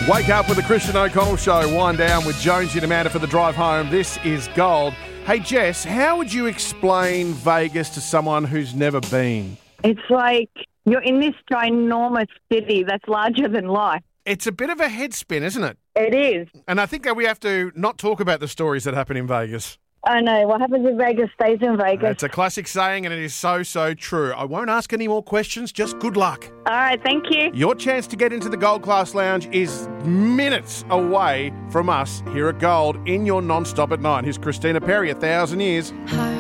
Wake up with the Christian O'Connell Show. Wind down with Jonesy and Amanda for the drive home. This is gold. Hey, Jess, how would you explain Vegas to someone who's never been? It's like you're in this ginormous city that's larger than life. It's a bit of a head spin, isn't it? It is. And I think that we have to not talk about the stories that happen in Vegas. I know. What happens in Vegas stays in Vegas. It's a classic saying, and it is so, so true. I won't ask any more questions. Just good luck. All right. Thank you. Your chance to get into the Gold Class Lounge is minutes away from us here at Gold in your non-stop at 9. Here's Christina Perri, 1,000 Years.